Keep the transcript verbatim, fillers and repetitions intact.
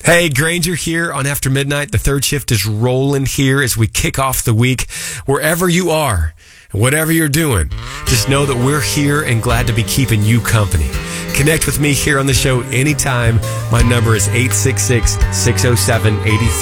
Hey, Granger here on After Midnight. The third shift is rolling here as we kick off the week. Wherever you are, whatever you're doing, just know that we're here and glad to be keeping you company. Connect with me here on the show anytime. My number is eight six six, six oh seven, eight